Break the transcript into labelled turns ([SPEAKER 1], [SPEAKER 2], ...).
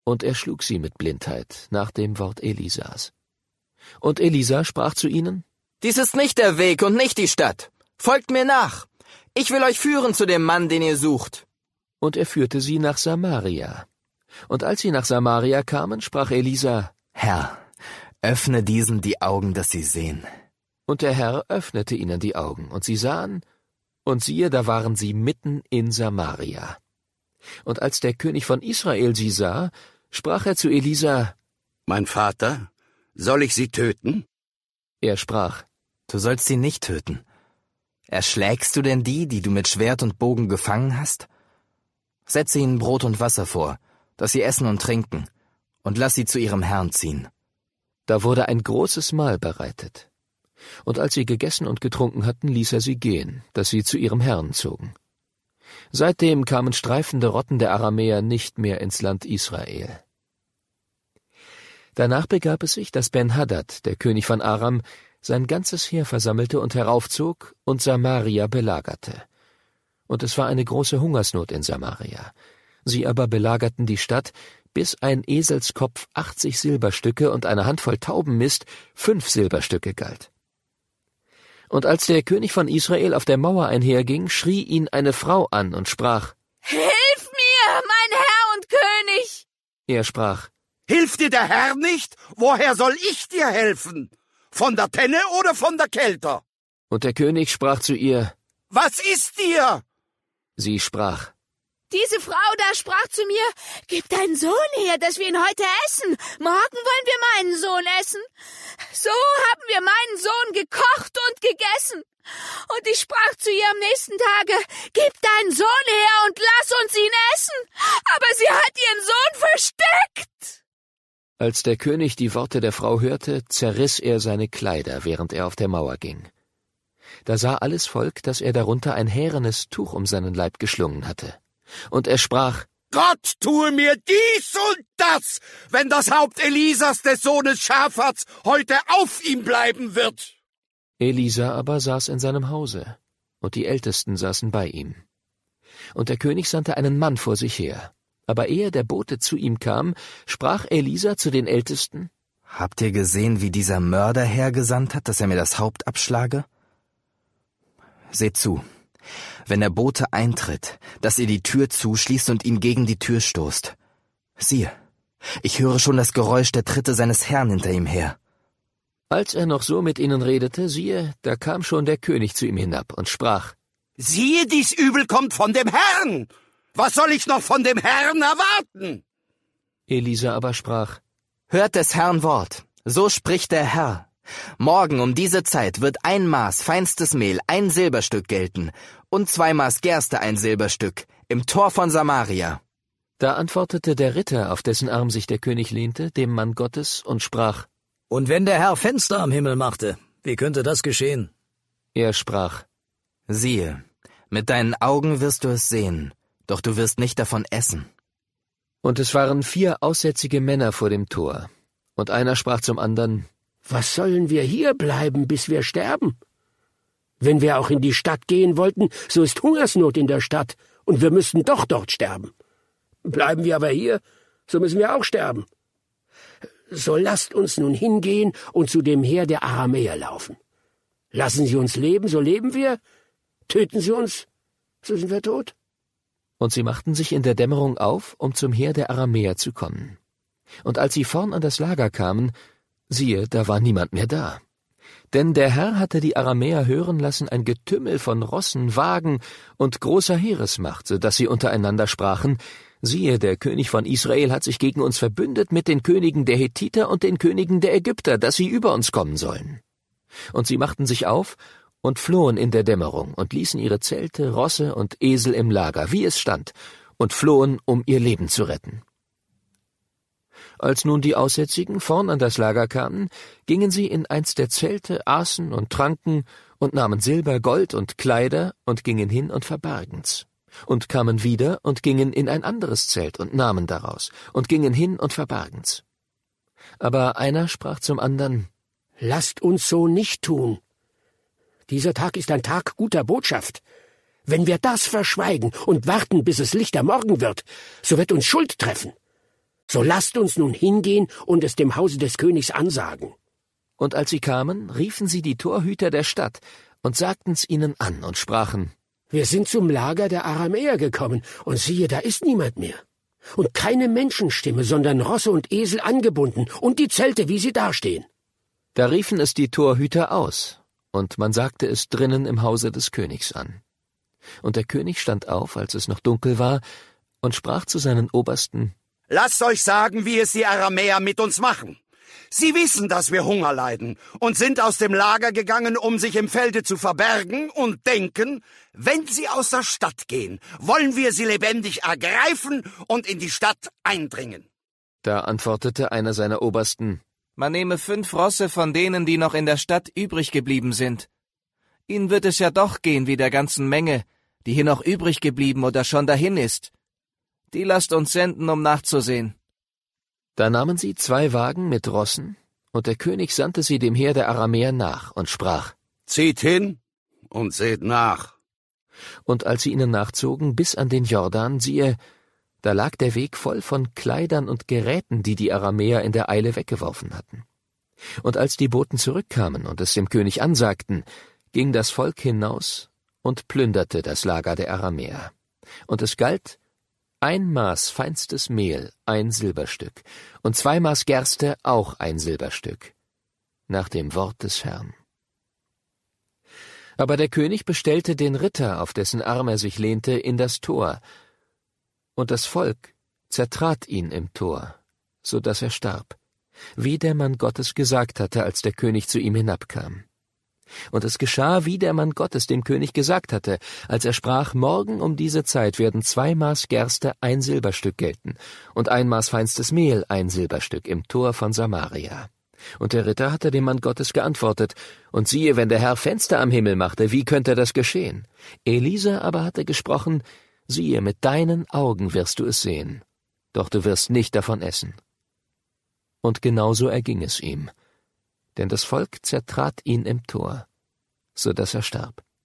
[SPEAKER 1] Und er schlug sie mit Blindheit, nach dem Wort Elisas. Und Elisa sprach zu ihnen:
[SPEAKER 2] Dies ist nicht der Weg und nicht die Stadt. Folgt mir nach. Ich will euch führen zu dem Mann, den ihr sucht.
[SPEAKER 1] Und er führte sie nach Samaria. Und als sie nach Samaria kamen, sprach Elisa:
[SPEAKER 2] Herr, öffne diesen die Augen, dass sie sehen.
[SPEAKER 1] Und der Herr öffnete ihnen die Augen, und sie sahen, und siehe, da waren sie mitten in Samaria. Und als der König von Israel sie sah, sprach er zu Elisa:
[SPEAKER 3] Mein Vater, soll ich sie töten?
[SPEAKER 1] Er sprach:
[SPEAKER 2] Du sollst sie nicht töten. Erschlägst du denn die du mit Schwert und Bogen gefangen hast? Setze ihnen Brot und Wasser vor, dass sie essen und trinken, und lass sie zu ihrem Herrn ziehen.
[SPEAKER 1] Da wurde ein großes Mahl bereitet. Und als sie gegessen und getrunken hatten, ließ er sie gehen, dass sie zu ihrem Herrn zogen. Seitdem kamen streifende Rotten der Aramäer nicht mehr ins Land Israel. Danach begab es sich, dass Ben-Hadad, der König von Aram, sein ganzes Heer versammelte und heraufzog und Samaria belagerte. Und es war eine große Hungersnot in Samaria. Sie aber belagerten die Stadt, bis ein Eselskopf 80 Silberstücke und eine Handvoll Taubenmist 5 Silberstücke galt. Und als der König von Israel auf der Mauer einherging, schrie ihn eine Frau an und sprach:
[SPEAKER 4] Hilf mir, mein Herr und König!
[SPEAKER 1] Er sprach:
[SPEAKER 3] Hilft dir der Herr nicht? Woher soll ich dir helfen? Von der Tenne oder von der Kelter?
[SPEAKER 1] Und der König sprach zu ihr:
[SPEAKER 3] Was ist dir?
[SPEAKER 1] Sie sprach:
[SPEAKER 4] Diese Frau da sprach zu mir: Gib deinen Sohn her, dass wir ihn heute essen. Morgen wollen wir meinen Sohn essen. So haben wir meinen Sohn gekocht und gegessen. Und ich sprach zu ihr am nächsten Tage: Gib deinen Sohn her und lass uns ihn essen. Aber sie hat ihren Sohn versteckt.
[SPEAKER 1] Als der König die Worte der Frau hörte, zerriss er seine Kleider, während er auf der Mauer ging. Da sah alles Volk, dass er darunter ein härenes Tuch um seinen Leib geschlungen hatte. Und er sprach:
[SPEAKER 3] Gott tue mir dies und das, wenn das Haupt Elisas des Sohnes Schafats heute auf ihm bleiben wird.
[SPEAKER 1] Elisa aber saß in seinem Hause, und die Ältesten saßen bei ihm. Und der König sandte einen Mann vor sich her. Aber ehe der Bote zu ihm kam, sprach Elisa zu den Ältesten:
[SPEAKER 2] Habt ihr gesehen, wie dieser Mörder hergesandt hat, dass er mir das Haupt abschlage? Seht zu, wenn der Bote eintritt, dass ihr die Tür zuschließt und ihn gegen die Tür stoßt. Siehe, ich höre schon das Geräusch der Tritte seines Herrn hinter ihm her.
[SPEAKER 1] Als er noch so mit ihnen redete, siehe, da kam schon der König zu ihm hinab und sprach:
[SPEAKER 3] Siehe, dies Übel kommt von dem Herrn. Was soll ich noch von dem Herrn erwarten?
[SPEAKER 1] Elisa aber sprach:
[SPEAKER 2] Hört des Herrn Wort, so spricht der Herr. Morgen um diese Zeit wird 1 Maß feinstes Mehl 1 Silberstück gelten und 2 Maß Gerste 1 Silberstück im Tor von Samaria.
[SPEAKER 1] Da antwortete der Ritter, auf dessen Arm sich der König lehnte, dem Mann Gottes und sprach:
[SPEAKER 5] Und wenn der Herr Fenster am Himmel machte, wie könnte das geschehen?
[SPEAKER 1] Er sprach:
[SPEAKER 2] Siehe, mit deinen Augen wirst du es sehen, doch du wirst nicht davon essen.
[SPEAKER 1] Und es waren 4 aussätzige Männer vor dem Tor. Und einer sprach zum anderen:
[SPEAKER 6] Was sollen wir hier bleiben, bis wir sterben? Wenn wir auch in die Stadt gehen wollten, so ist Hungersnot in der Stadt, und wir müssten doch dort sterben. Bleiben wir aber hier, so müssen wir auch sterben. So lasst uns nun hingehen und zu dem Heer der Aramäer laufen. Lassen Sie uns leben, so leben wir. Töten Sie uns, so sind wir tot.
[SPEAKER 1] Und sie machten sich in der Dämmerung auf, um zum Heer der Aramäer zu kommen. Und als sie vorn an das Lager kamen, siehe, da war niemand mehr da. Denn der Herr hatte die Aramäer hören lassen ein Getümmel von Rossen, Wagen und großer Heeresmacht, so dass sie untereinander sprachen: Siehe, der König von Israel hat sich gegen uns verbündet mit den Königen der Hethiter und den Königen der Ägypter, dass sie über uns kommen sollen. Und sie machten sich auf und flohen in der Dämmerung und ließen ihre Zelte, Rosse und Esel im Lager, wie es stand, und flohen, um ihr Leben zu retten. Als nun die Aussätzigen vorn an das Lager kamen, gingen sie in eins der Zelte, aßen und tranken und nahmen Silber, Gold und Kleider und gingen hin und verbargen's. Und kamen wieder und gingen in ein anderes Zelt und nahmen daraus und gingen hin und verbargen's. Aber einer sprach zum andern:
[SPEAKER 6] Lasst uns so nicht tun. Dieser Tag ist ein Tag guter Botschaft. Wenn wir das verschweigen und warten, bis es lichter Morgen wird, so wird uns Schuld treffen. So lasst uns nun hingehen und es dem Hause des Königs ansagen.
[SPEAKER 1] Und als sie kamen, riefen sie die Torhüter der Stadt und sagten's ihnen an und sprachen:
[SPEAKER 6] Wir sind zum Lager der Aramäer gekommen, und siehe, da ist niemand mehr. Und keine Menschenstimme, sondern Rosse und Esel angebunden, und die Zelte, wie sie dastehen.
[SPEAKER 1] Da riefen es die Torhüter aus, und man sagte es drinnen im Hause des Königs an. Und der König stand auf, als es noch dunkel war, und sprach zu seinen Obersten:
[SPEAKER 3] Lasst euch sagen, wie es die Aramäer mit uns machen. Sie wissen, dass wir Hunger leiden und sind aus dem Lager gegangen, um sich im Felde zu verbergen und denken, wenn sie aus der Stadt gehen, wollen wir sie lebendig ergreifen und in die Stadt eindringen.
[SPEAKER 1] Da antwortete einer seiner Obersten:
[SPEAKER 7] Man nehme 5 Rosse von denen, die noch in der Stadt übrig geblieben sind. Ihnen wird es ja doch gehen wie der ganzen Menge, die hier noch übrig geblieben oder schon dahin ist. Die lasst uns senden, um nachzusehen.
[SPEAKER 1] Da nahmen sie 2 Wagen mit Rossen, und der König sandte sie dem Heer der Aramäer nach und sprach:
[SPEAKER 3] Zieht hin und seht nach.
[SPEAKER 1] Und als sie ihnen nachzogen bis an den Jordan, siehe, da lag der Weg voll von Kleidern und Geräten, die die Aramäer in der Eile weggeworfen hatten. Und als die Boten zurückkamen und es dem König ansagten, ging das Volk hinaus und plünderte das Lager der Aramäer. Und es galt 1 Maß feinstes Mehl, 1 Silberstück, und 2 Maß Gerste, auch 1 Silberstück, nach dem Wort des Herrn. Aber der König bestellte den Ritter, auf dessen Arm er sich lehnte, in das Tor, und das Volk zertrat ihn im Tor, so dass er starb, wie der Mann Gottes gesagt hatte, als der König zu ihm hinabkam. Und es geschah, wie der Mann Gottes dem König gesagt hatte, als er sprach: Morgen um diese Zeit werden 2 Maß Gerste 1 Silberstück gelten, und 1 Maß feinstes Mehl 1 Silberstück im Tor von Samaria. Und der Ritter hatte dem Mann Gottes geantwortet: Und siehe, wenn der Herr Fenster am Himmel machte, wie könnte das geschehen? Elisa aber hatte gesprochen: Siehe, mit deinen Augen wirst du es sehen, doch du wirst nicht davon essen. Und genauso erging es ihm, denn das Volk zertrat ihn im Tor, so dass er starb.